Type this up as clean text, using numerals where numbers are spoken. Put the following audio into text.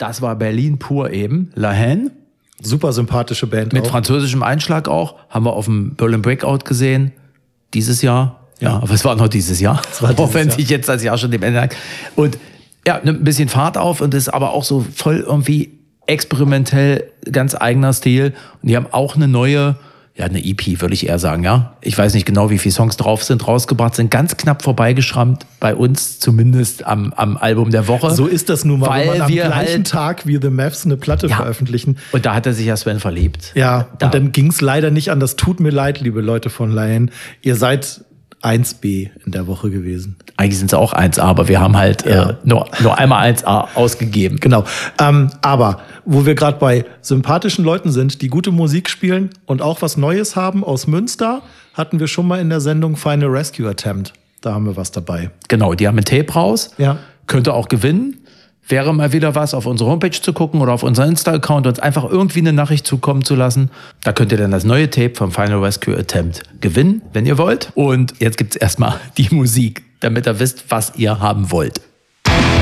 Das war Berlin pur eben. La Haine. Super sympathische Band. Mit französischem Einschlag auch. Haben wir auf dem Berlin Breakout gesehen. Dieses Jahr. Ja, aber es war noch dieses Jahr. Auch wenn sich jetzt das Jahr schon dem Ende neigt. Und ja, nimmt ein bisschen Fahrt auf und ist aber auch so voll irgendwie experimentell, ganz eigener Stil. Und die haben auch eine neue, eine EP, würde ich eher sagen, ja. Ich weiß nicht genau, wie viele Songs drauf sind, rausgebracht, sind ganz knapp vorbeigeschrammt, bei uns zumindest am Album der Woche. So ist das nun mal, weil wenn man am wir gleichen Tag wie The Mavs eine Platte veröffentlichen. Und da hat er sich ja Sven verliebt. Ja, und dann ging es leider nicht an. Das tut mir leid, liebe Leute von La Haine. Ihr seid 1B in der Woche gewesen. Eigentlich sind es auch 1A, aber wir haben halt nur einmal 1A ausgegeben. Genau. Aber wo wir gerade bei sympathischen Leuten sind, die gute Musik spielen und auch was Neues haben aus Münster, hatten wir schon mal in der Sendung Final Rescue Attempt. Da haben wir was dabei. Genau, die haben ein Tape raus. Ja. Könnte auch gewinnen. Wäre mal wieder was, auf unsere Homepage zu gucken oder auf unseren Insta-Account, uns einfach irgendwie eine Nachricht zukommen zu lassen. Da könnt ihr dann das neue Tape vom Final Rescue Attempt gewinnen, wenn ihr wollt. Und jetzt gibt's erstmal die Musik, damit ihr wisst, was ihr haben wollt.